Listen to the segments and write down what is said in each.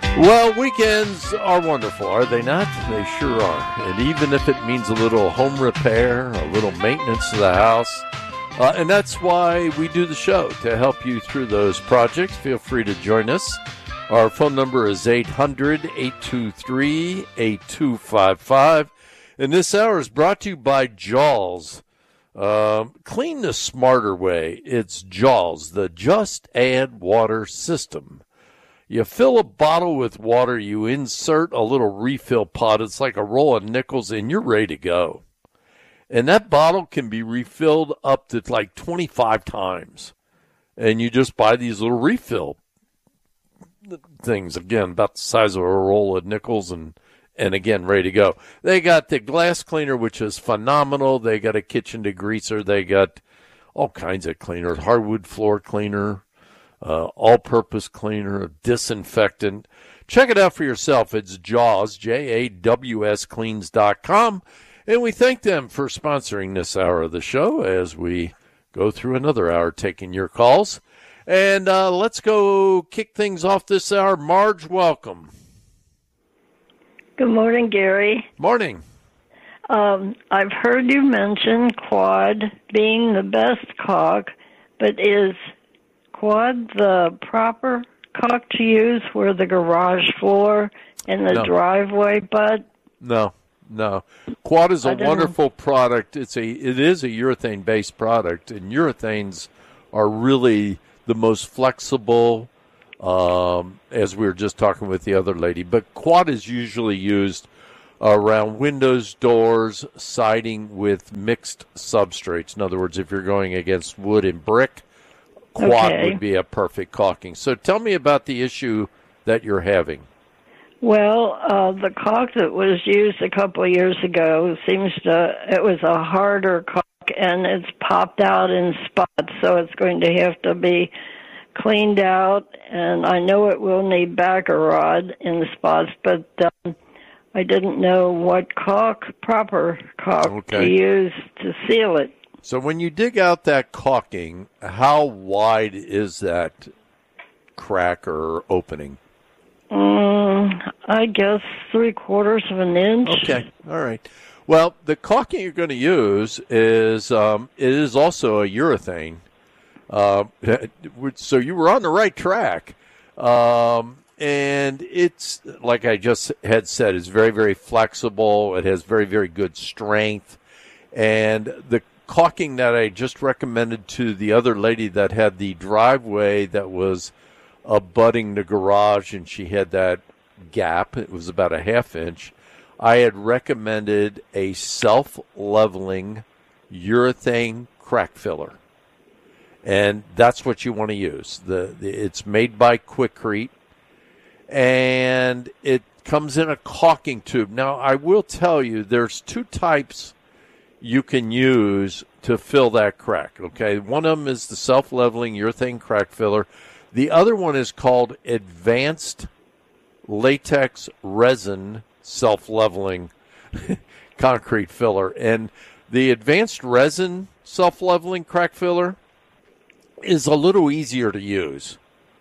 Well, weekends are wonderful, are they not? They sure are. And even if it means a little home repair, a little maintenance to the house, and that's why we do the show, to help you through those projects. Feel free to join us. Our phone number is 800-823-8255. And this hour is brought to you by Jaws. Clean the smarter way. It's Jaws, the Just Add Water system. You fill a bottle with water, you insert a little refill pod. It's like a roll of nickels, and you're ready to go. And that bottle can be refilled up to like 25 times. And you just buy these little refill things, again, about the size of a roll of nickels, and again, ready to go. They got the glass cleaner, which is phenomenal. They got a kitchen degreaser. They got all kinds of cleaners, hardwood floor cleaner, all-purpose cleaner, disinfectant. Check it out for yourself. It's Jaws, Jaws, cleans.com. And we thank them for sponsoring this hour of the show as we go through another hour taking your calls. And let's go kick things off this hour. Marge, welcome. Good morning, Gary. Morning. I've heard you mention Quad being the best caulk, but is Quad the proper caulk to use for the garage floor and the driveway butt? No. Quad is a wonderful product. It is a urethane-based product, and urethanes are really the most flexible, as we were just talking with the other lady. But Quad is usually used around windows, doors, siding with mixed substrates. In other words, if you're going against wood and brick, Quad would be a perfect caulking. So tell me about the issue that you're having. Well, the caulk that was used a couple of years ago it was a harder caulk, and it's popped out in spots, so it's going to have to be cleaned out, and I know it will need backer rod in the spots, but I didn't know what proper caulk to use to seal it. So when you dig out that caulking, how wide is that crack or opening? I guess 3/4 of an inch. Okay, all right. Well, the caulking you're going to use is it is also a urethane. So you were on the right track. And it's, like I just had said, it's very, very flexible. It has very, very good strength. And the caulking that I just recommended to the other lady that had the driveway that was abutting the garage, and she had that gap, it was about a 1/2 inch, I had recommended a self-leveling urethane crack filler. And that's what you want to use. It's made by Quikrete, and it comes in a caulking tube. Now, I will tell you, there's 2 types you can use to fill that crack, okay? One of them is the self-leveling urethane crack filler. The other one is called advanced latex resin self-leveling concrete filler. And the advanced resin self-leveling crack filler is a little easier to use.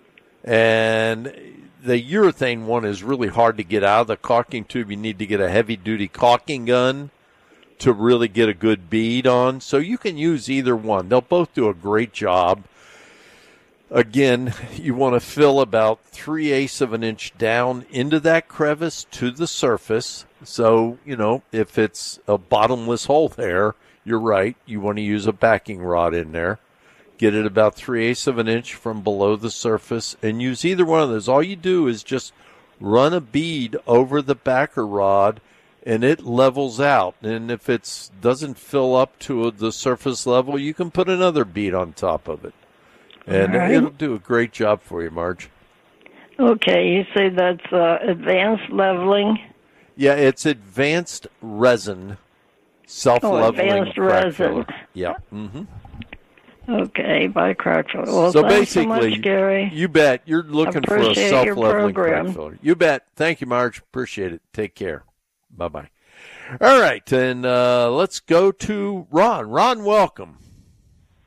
And the urethane one is really hard to get out of the caulking tube. You need to get a heavy-duty caulking gun to really get a good bead on. So you can use either one. They'll both do a great job. Again, you want to fill about 3/8 of an inch down into that crevice to the surface. So, if it's a bottomless hole there, you're right. You want to use a backing rod in there. Get it about 3/8 of an inch from below the surface and use either one of those. All you do is just run a bead over the backer rod and it levels out. And if it doesn't fill up to the surface level, you can put another bead on top of it. And it'll do a great job for you, Marge. Okay, you say that's advanced leveling? Yeah, it's advanced resin, self-leveling advanced resin. Filler. Yeah. Mm-hmm. Okay, by crack filler. Well, so thanks basically, so much, Gary. You bet. You're looking for a self-leveling crack filler. You bet. Thank you, Marge. Appreciate it. Take care. Bye-bye. All right, and let's go to Ron. Ron, welcome.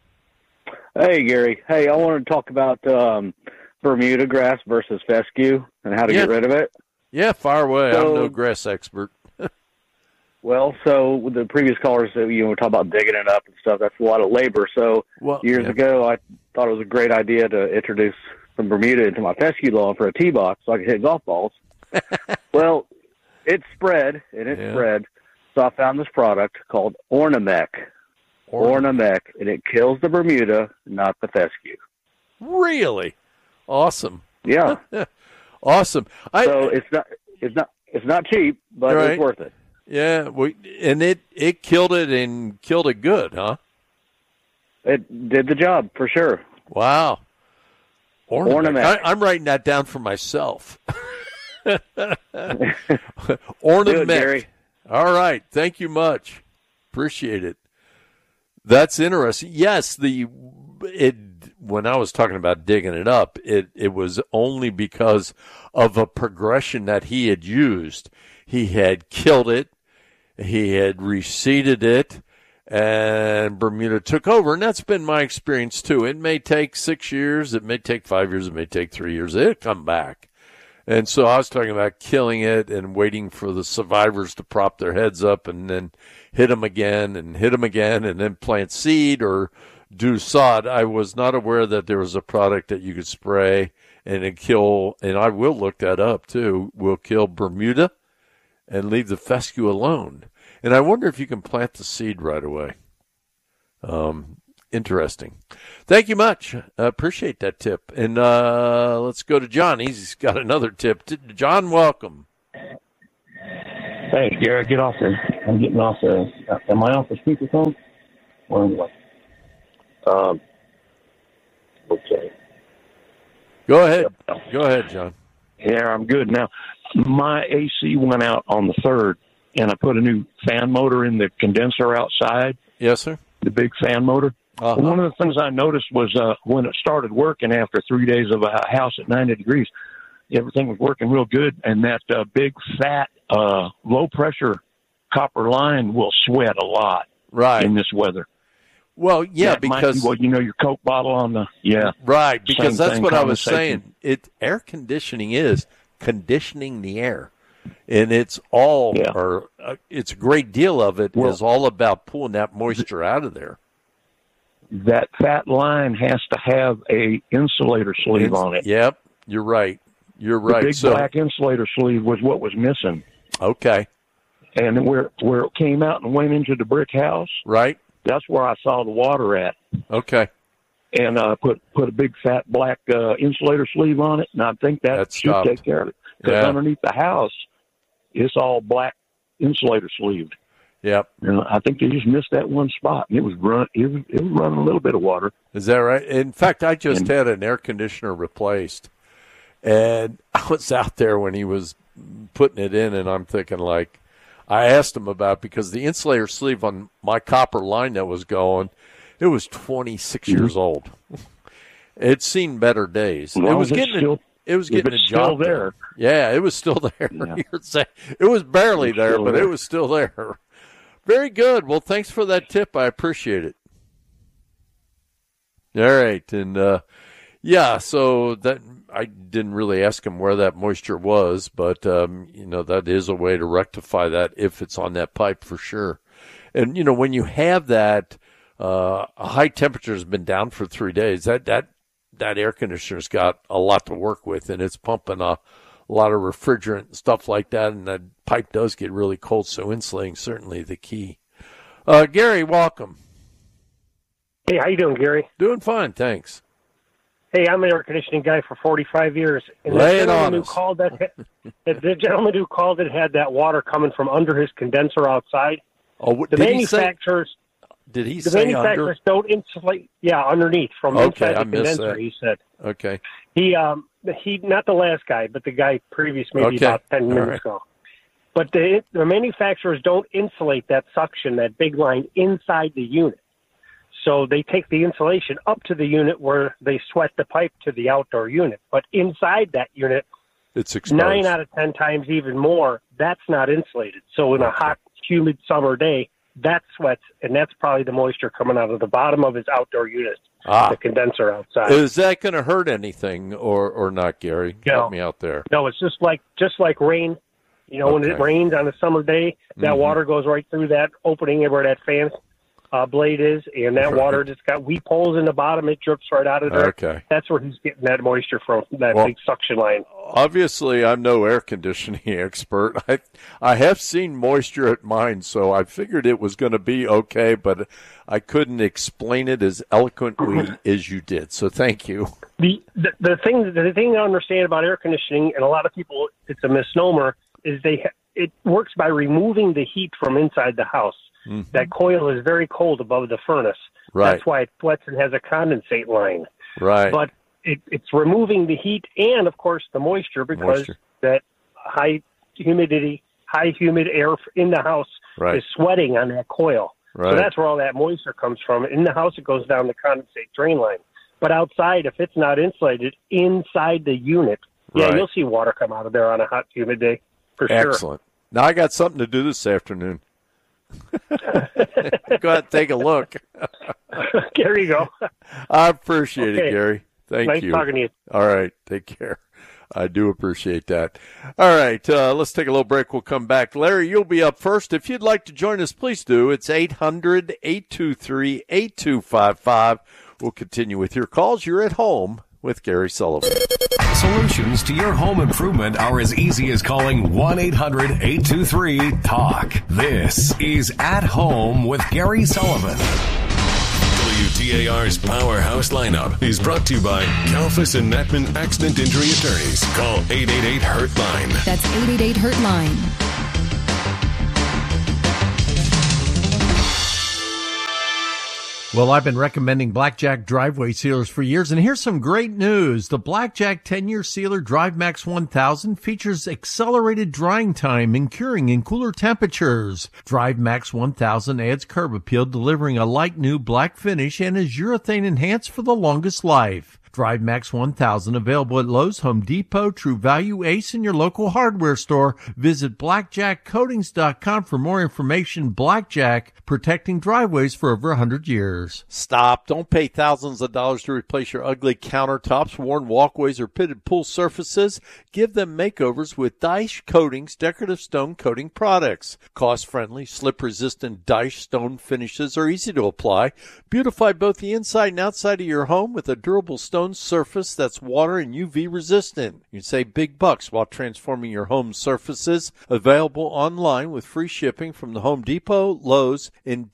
Hey, Gary. Hey, I wanted to talk about Bermuda grass versus fescue. and how to get rid of it? Yeah, fire away. So, I'm no grass expert. Well, so with the previous callers, we talk about digging it up and stuff. That's a lot of labor. So years ago, I thought it was a great idea to introduce some Bermuda into my fescue lawn for a tee box so I could hit golf balls. Well, it spread, So I found this product called Ornamec. Ornamec, and it kills the Bermuda, not the fescue. Really? Awesome. Yeah. Awesome. So it's not cheap, but it's worth it. Yeah, and it killed it and killed it good, huh? It did the job for sure. Wow. Ornamec. I'm writing that down for myself. Ornamec. Do it, Gary. All right. Thank you much. Appreciate it. That's interesting. Yes, when I was talking about digging it up, it was only because of a progression that he had used. He had killed it. He had reseeded it, and Bermuda took over. And that's been my experience, too. It may take 6 years. It may take 5 years. It may take 3 years. It'll come back. And so I was talking about killing it and waiting for the survivors to prop their heads up and then hit them again and then plant seed or do sod. I was not aware that there was a product that you could spray and it kill, and I will look that up, too, will kill Bermuda and leave the fescue alone. And I wonder if you can plant the seed right away. Interesting. Thank you much. I appreciate that tip. And let's go to John. He's got another tip. John, welcome. Thanks, Gary. Get off there. I'm getting off the. Am I off the speakerphone? Or what? Okay. Go ahead. Go ahead, John. Yeah, I'm good now. My AC went out on the 3rd, and I put a new fan motor in the condenser outside. Yes, sir. The big fan motor. Uh-huh. One of the things I noticed was when it started working after 3 days of a house at 90 degrees, everything was working real good, and that big, fat, low-pressure copper line will sweat a lot in this weather. Well, yeah, that because might be, your Coke bottle on the right, because that's what I was saying. Air conditioning is conditioning the air, and it's all it's a great deal of it is all about pulling that moisture out of there. That fat line has to have a insulator sleeve on it. Yep, you're right. You're right. The big black insulator sleeve was what was missing. Okay. And where it came out and went into the brick house, right? That's where I saw the water at. Okay. And put a big fat black insulator sleeve on it, and I think that should take care of it. Because underneath the house, it's all black insulator sleeved. Yep. And I think they just missed that one spot, and it was running a little bit of water. Is that right? In fact, I just had an air conditioner replaced, and I was out there when he was putting it in, and I'm thinking I asked him about because the insulator sleeve on my copper line that was going, it was 26 years old. It's seen better days. Well, it was getting a job there. Yeah, it was still there. Yeah. It was barely there, but it was still there. Very good. Well, thanks for that tip. I appreciate it. All right. And, so that I didn't really ask him where that moisture was, but, that is a way to rectify that if it's on that pipe for sure. And, when you have that, a high temperature has been down for 3 days, that air conditioner's got a lot to work with, and it's pumping a lot of refrigerant and stuff like that, and that pipe does get really cold, so insulating certainly the key. Gary, welcome. Hey, how you doing, Gary? Doing fine, thanks. Hey, I'm an air conditioning guy for 45 years. And Lay it on us. The gentleman who called it had that water coming from under his condenser outside. Oh, the manufacturers... Did he the say manufacturers under? don't insulate? Yeah, underneath from inside the condenser. That. He said. Okay. He not the last guy, but the guy previous, maybe about 10 minutes ago. But the manufacturers don't insulate that suction, that big line inside the unit. So they take the insulation up to the unit where they sweat the pipe to the outdoor unit. But inside that unit, it's exposed. 9 out of 10 times, even more, that's not insulated. So in a hot, humid summer day, that sweats, and that's probably the moisture coming out of the bottom of his outdoor unit the condenser outside. Is that going to hurt anything or not, Gary? Help me out there. No, it's just like rain. When it rains on a summer day, that water goes right through that opening where that fan blade is, and that water just got weep holes in the bottom. It drips right out of there. Okay. That's where he's getting that moisture from, that big suction line. Obviously, I'm no air conditioning expert. I have seen moisture at mine, so I figured it was going to be okay, but I couldn't explain it as eloquently as you did. So thank you. The thing to understand about air conditioning, and a lot of people, it's a misnomer, is it works by removing the heat from inside the house. Mm-hmm. That coil is very cold above the furnace. Right. That's why it sweats and has a condensate line. Right. But it's removing the heat and, of course, the moisture, because that high humid air in the house is sweating on that coil. Right. So that's where all that moisture comes from. In the house, it goes down the condensate drain line. But outside, if it's not insulated inside the unit, you'll see water come out of there on a hot, humid day for sure. Excellent. Now I got something to do this afternoon. Go ahead and take a look. There you go. I appreciate it, Gary. Thank you. Nice talking to you. All right. Take care. I do appreciate that. All right. Let's take a little break. We'll come back. Larry, you'll be up first. If you'd like to join us, please do. It's 800-823-8255. We'll continue with your calls. You're at home with Gary Sullivan. Solutions to your home improvement are as easy as calling 1-800-823-TALK. This is At Home with Gary Sullivan. WTAR's Powerhouse Lineup is brought to you by Kalfas and Natman Accident Injury Attorneys. Call 888-HURT-LINE. That's 888-HURT-LINE. Well, I've been recommending Blackjack driveway sealers for years, and here's some great news. The Blackjack 10-year sealer DriveMax 1000 features accelerated drying time and curing in cooler temperatures. DriveMax 1000 adds curb appeal, delivering a light new black finish, and is urethane enhanced for the longest life. DriveMax 1000 available at Lowe's, Home Depot, True Value, Ace, and your local hardware store. Visit blackjackcoatings.com for more information. Blackjack, protecting driveways for over 100 years. Stop. Don't pay thousands of dollars to replace your ugly countertops, worn walkways, or pitted pool surfaces. Give them makeovers with Dyche Coatings decorative stone coating products. Cost-friendly, slip-resistant Dyche stone finishes are easy to apply. Beautify both the inside and outside of your home with a durable stone surface that's water and UV resistant. You can save big bucks while transforming your home surfaces. Available online with free shipping from the Home Depot, Lowe's, and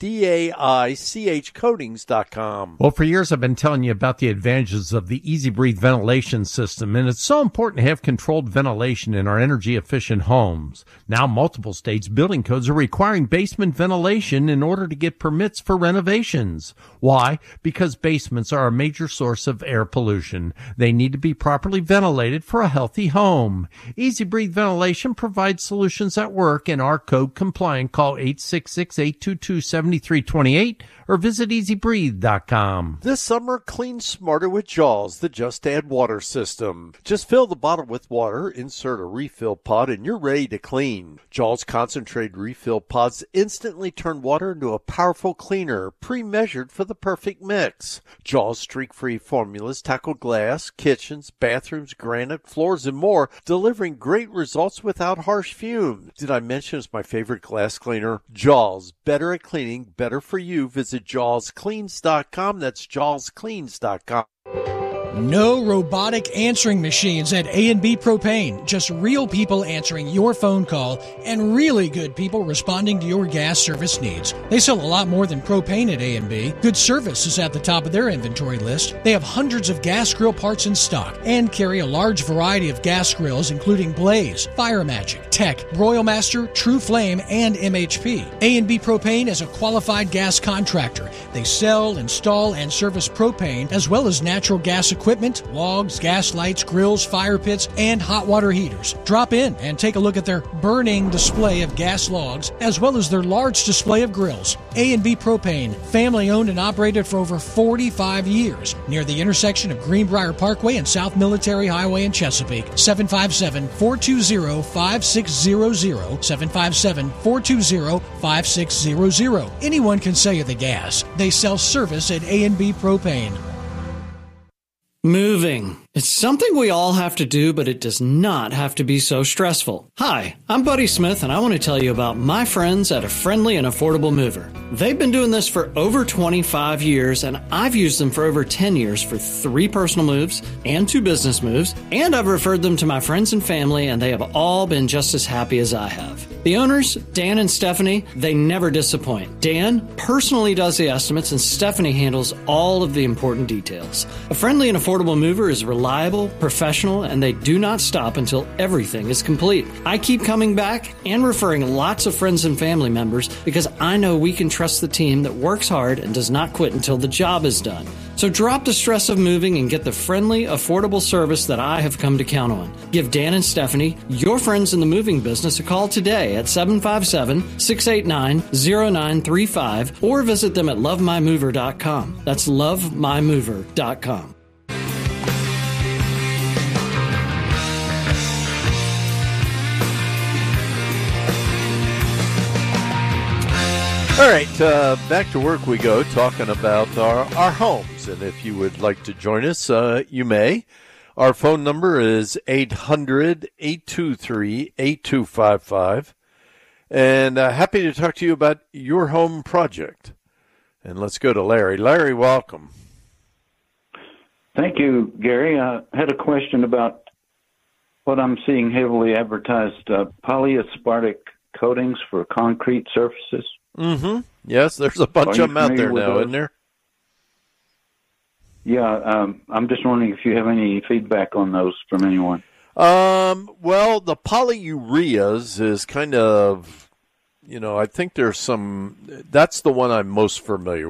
DAICHcoatings.com. Well, for years I've been telling you about the advantages of the Easy Breathe ventilation system, and it's so important to have controlled ventilation in our energy-efficient homes. Now, multiple states' building codes are requiring basement ventilation in order to get permits for renovations. Why? Because basements are a major source of air pollution. They need to be properly ventilated for a healthy home. Easy Breathe Ventilation provides solutions that work and are code compliant. Call 866-822-7328 or visit easybreathe.com. This summer, clean smarter with Jaws, the Just Add Water system. Just fill the bottle with water, insert a refill pod, and you're ready to clean. Jaws concentrated refill pods instantly turn water into a powerful cleaner, pre-measured for the perfect mix. Jaws streak-free formulas tackle glass, kitchens, bathrooms, granite, floors, and more, delivering great results without harsh fumes. Did I mention it's my favorite glass cleaner? Jaws, better at cleaning, better for you. Visit JawsCleans.com. That's JawsCleans.com. No robotic answering machines at A&B Propane. Just real people answering your phone call and really good people responding to your gas service needs. They sell a lot more than propane at A&B. Good service is at the top of their inventory list. They have hundreds of gas grill parts in stock and carry a large variety of gas grills including Blaze, Fire Magic, Tech, Royal Master, True Flame, and MHP. A&B Propane is a qualified gas contractor. They sell, install, and service propane as well as natural gas equipment, logs, gas lights, grills, fire pits, and hot water heaters. Drop in and take a look at their burning display of gas logs, as well as their large display of grills. A&B Propane, family owned and operated for over 45 years, near the intersection of Greenbrier Parkway and South Military Highway in Chesapeake. 757-420-5600, 757-420-5600. Anyone can sell you the gas. They sell service at A&B Propane. Moving. It's something we all have to do, but it does not have to be so stressful. Hi, I'm Buddy Smith, and I want to tell you about my friends at A Friendly and Affordable Mover. They've been doing this for over 25 years, and I've used them for over 10 years for 3 personal moves and 2 business moves, and I've referred them to my friends and family, and they have all been just as happy as I have. The owners, Dan and Stephanie, they never disappoint. Dan personally does the estimates, and Stephanie handles all of the important details. A Friendly and Affordable Mover is reliable, professional, and they do not stop until everything is complete. I keep coming back and referring lots of friends and family members because I know we can trust the team that works hard and does not quit until the job is done. So drop the stress of moving and get the friendly, affordable service that I have come to count on. Give Dan and Stephanie, your friends in the moving business, a call today at 757-689-0935 or visit them at lovemymover.com. That's lovemymover.com. All right, back to work we go, talking about our homes. And if you would like to join us, you may. Our phone number is 800-823-8255. And happy to talk to you about your home project. And let's go to Larry. Larry, welcome. Thank you, Gary. I had a question about what I'm seeing heavily advertised, polyaspartic coatings for concrete surfaces. Mm-hmm. Yes, there's a bunch of them out there now, isn't there? Yeah, I'm just wondering if you have any feedback on those from anyone. Well, the polyureas is kind of, I think there's some, that's the one I'm most familiar